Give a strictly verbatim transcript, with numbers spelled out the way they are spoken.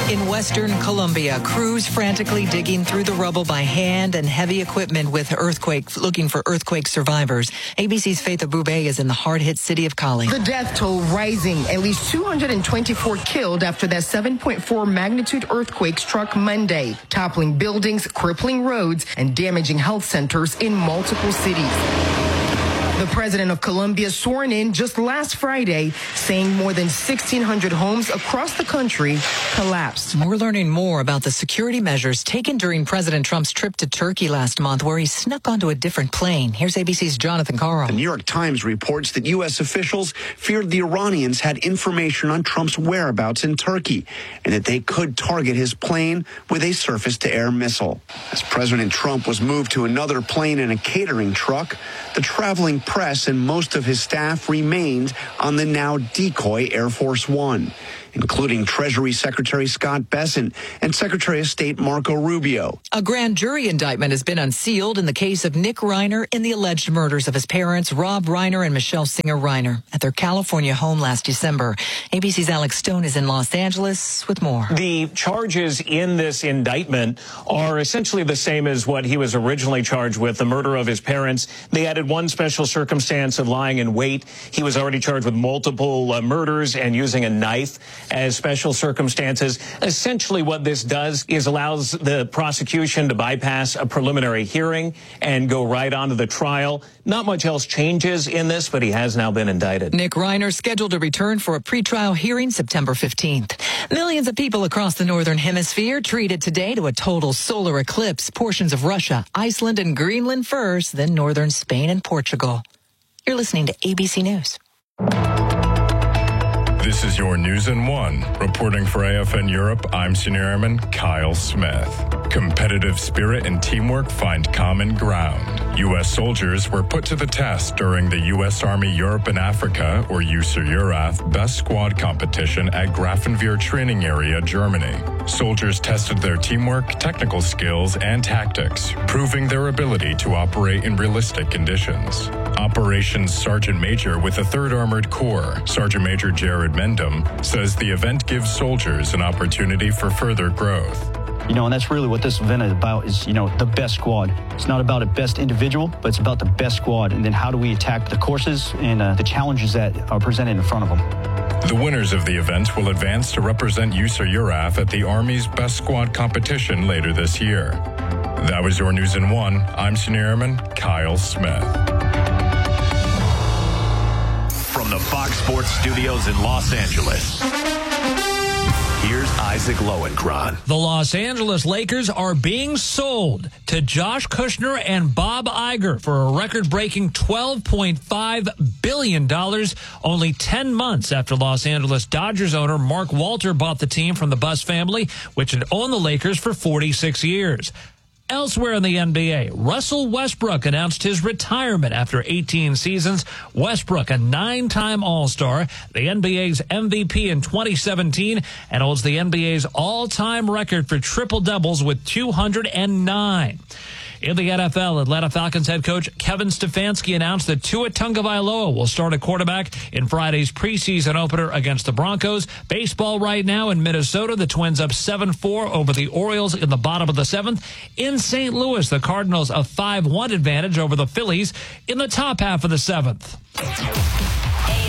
In western Colombia, crews frantically digging through the rubble by hand and heavy equipment with earthquake, looking for earthquake survivors. A B C's Faith Abube is in the hard-hit city of Cali. The death toll rising. At least two hundred twenty-four killed after that seven point four magnitude earthquake struck Monday, toppling buildings, crippling roads, and damaging health centers in multiple cities. The president of Colombia sworn in just last Friday, saying more than sixteen hundred homes across the country collapsed. We're learning more about the security measures taken during President Trump's trip to Turkey last month, where he snuck onto a different plane. Here's A B C's Jonathan Caro. The New York Times reports that U S officials feared the Iranians had information on Trump's whereabouts in Turkey and that they could target his plane with a surface-to-air missile. As President Trump was moved to another plane in a catering truck, the traveling press and most of his staff remained on the now decoy Air Force One, including Treasury Secretary Scott Bessent and Secretary of State Marco Rubio. A grand jury indictment has been unsealed in the case of Nick Reiner in the alleged murders of his parents, Rob Reiner and Michelle Singer Reiner, at their California home last December. A B C's Alex Stone is in Los Angeles with more. The charges in this indictment are essentially the same as what he was originally charged with, the murder of his parents. They added one special circumstance of lying in wait. He was already charged with multiple uh, murders and using a knife as special circumstances. Essentially what this does is allows the prosecution to bypass a preliminary hearing and go right on to the trial. Not much else changes in this, but he has now been indicted. Nick Reiner scheduled to return for a pretrial hearing September fifteenth. Millions of people across the northern hemisphere treated today to a total solar eclipse. Portions of Russia, Iceland, and Greenland first, then northern Spain and Portugal. You're listening to A B C News. This is your News in One. Reporting for A F N Europe, I'm Senior Airman Kyle Smith. Competitive spirit and teamwork find common ground. U S soldiers were put to the test during the U S Army Europe and Africa, or U S A R E U R A F, Best Squad competition at Grafenwehr Training Area, Germany. Soldiers tested their teamwork, technical skills, and tactics, proving their ability to operate in realistic conditions. Operations Sergeant Major with the third Armored Corps, Sergeant Major Jared Mendham, says the event gives soldiers an opportunity for further growth. You know, and that's really what this event is about is, you know, the best squad. It's not about a best individual, but it's about the best squad. And then how do we attack the courses and uh, the challenges that are presented in front of them. The winners of the event will advance to represent U S A R E U R A F at the Army's Best Squad competition later this year. That was your News in One. I'm Senior Airman Kyle Smith. From the Fox Sports Studios in Los Angeles, here's Isaac Lowenkron. The Los Angeles Lakers are being sold to Josh Kushner and Bob Iger for a record-breaking twelve point five billion dollars, only ten months after Los Angeles Dodgers owner Mark Walter bought the team from the Buss family, which had owned the Lakers for forty-six years. Elsewhere in the N B A, Russell Westbrook announced his retirement after eighteen seasons. Westbrook, a nine-time All-Star, the N B A's M V P in twenty seventeen, and holds the N B A's all-time record for triple-doubles with two hundred nine. In the N F L, Atlanta Falcons head coach Kevin Stefanski announced that Tua Tagovailoa will start at quarterback in Friday's preseason opener against the Broncos. Baseball right now in Minnesota, the Twins up seven four over the Orioles in the bottom of the seventh. In Saint Louis, the Cardinals a five one advantage over the Phillies in the top half of the seventh. A